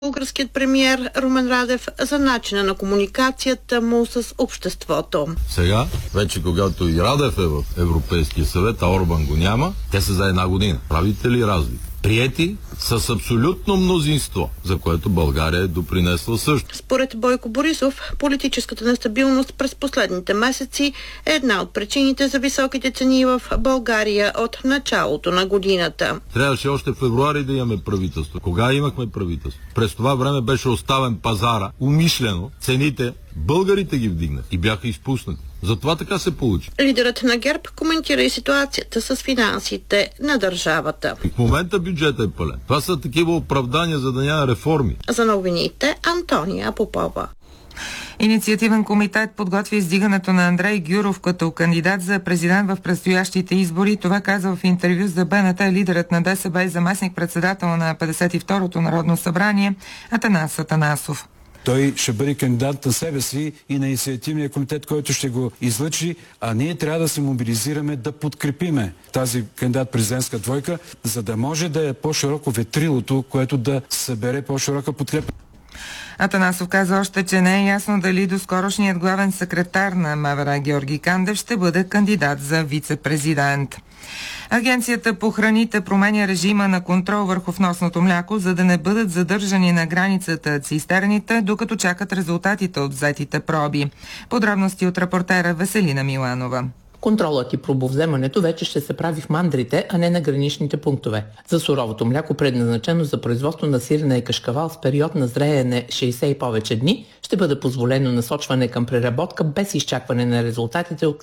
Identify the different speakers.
Speaker 1: българският премиер Румен Радев за начина на комуникацията му с обществото.
Speaker 2: Сега, вече когато и Радев е в Европейския съвет, а Орбан го няма, те са за една година. Правите ли разлика? Приети с абсолютно мнозинство, за което България е допринесла също.
Speaker 1: Според Бойко Борисов, политическата нестабилност през последните месеци е една от причините за високите цени в България от началото на годината.
Speaker 2: Трябваше още в февруари да имаме правителство. Кога имахме правителство? През това време беше оставен пазара, умишлено, цените, българите ги вдигнаха и бяха изпуснати. Затова така се получи.
Speaker 1: Лидерът на ГЕРБ коментира и ситуацията с финансите на държавата.
Speaker 2: И в момента бюджетът е пълен. Това са такива оправдания, за да няма реформи.
Speaker 1: За новините Антония Попова.
Speaker 3: Инициативен комитет подготвя издигането на Андрей Гюров като кандидат за президент в предстоящите избори. Това каза в интервю за БНТ лидерът на ДСБ и заместник-председател на 52-то Народно събрание Атанас Атанасов.
Speaker 4: Той ще бъде кандидат на себе си и на инициативния комитет, който ще го излъчи, а ние трябва да се мобилизираме да подкрепиме тази кандидат-президентска двойка, за да може да е по-широко ветрилото, което да събере по-широка подкрепа.
Speaker 3: Атанасов каза още, че не е ясно дали доскорошният главен секретар на МВР Георги Кандев ще бъде кандидат за вице-президент. Агенцията по храните променя режима на контрол върху вносното мляко, за да не бъдат задържани на границата цистерните, докато чакат резултатите от взетите проби. Подробности от репортера Веселина Миланова.
Speaker 5: Контролът и пробовземането вече ще се прави в мандрите, а не на граничните пунктове. За суровото мляко, предназначено за производство на сирене и кашкавал с период на зреене 60 и повече дни, ще бъде позволено насочване към преработка без изчакване на резултатите от